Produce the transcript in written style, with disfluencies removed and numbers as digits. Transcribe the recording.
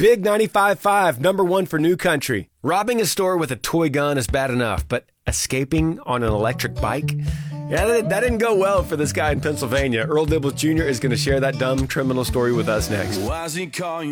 Big 95.5, number one for New Country. Robbing a store with a toy gun is bad enough, but escaping on an electric bike? Yeah, that didn't go well for this guy in Pennsylvania. Earl Dibbles Jr. is going to share that dumb criminal story with us next. Why's he calling